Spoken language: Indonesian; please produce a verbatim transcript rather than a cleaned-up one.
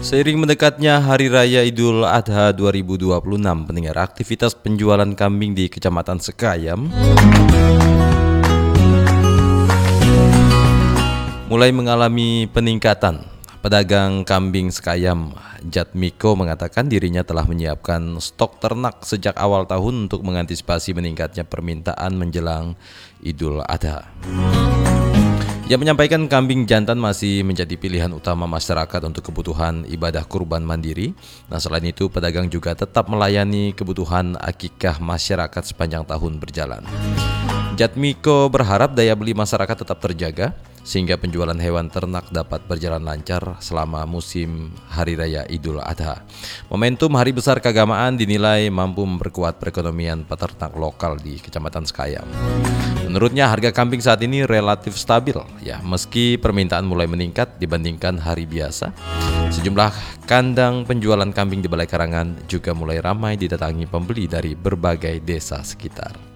Seiring mendekatnya Hari Raya Idul Adha dua ribu dua puluh enam, pendengar, aktivitas penjualan kambing di Kecamatan Sekayam mulai mengalami peningkatan. Pedagang kambing Sekayam, Jatmiko, mengatakan dirinya telah menyiapkan stok ternak sejak awal tahun untuk mengantisipasi meningkatnya permintaan menjelang Idul Adha. Ia menyampaikan kambing jantan masih menjadi pilihan utama masyarakat untuk kebutuhan ibadah kurban mandiri. Nah, selain itu, pedagang juga tetap melayani kebutuhan akikah masyarakat sepanjang tahun berjalan. Jatmiko berharap daya beli masyarakat tetap terjaga sehingga penjualan hewan ternak dapat berjalan lancar selama musim Hari Raya Idul Adha. Momentum Hari Besar Keagamaan dinilai mampu memperkuat perekonomian peternak lokal di Kecamatan Sekayam. Menurutnya, harga kambing saat ini relatif stabil, ya, meski permintaan mulai meningkat dibandingkan hari biasa. Sejumlah kandang penjualan kambing di Balai Karangan juga mulai ramai didatangi pembeli dari berbagai desa sekitar.